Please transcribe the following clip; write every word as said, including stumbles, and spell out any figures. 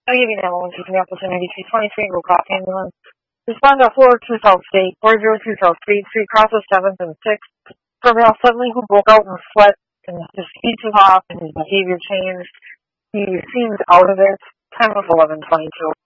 I'll give you that one. She's the opportunity. She's twenty-three, go cop ambulance. Respond to four two South State, four zero two South State, three crosses seventh and sixth. For male suddenly who broke out in sweat and his speech was off and his behavior changed. He seemed out of it. Time was eleven twenty-two.